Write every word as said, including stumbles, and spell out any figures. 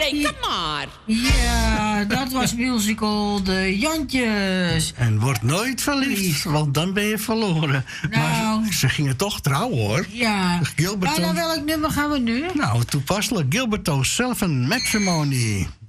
Reken maar. Ja, dat was musical De Jantjes. En word nooit verliefd, want dan ben je verloren. Nou. Maar ze gingen toch trouwen, hoor. Ja. Gilberto. Maar naar welk nummer gaan we nu? Nou, toepasselijk. Gilberto Sullivan Matrimony.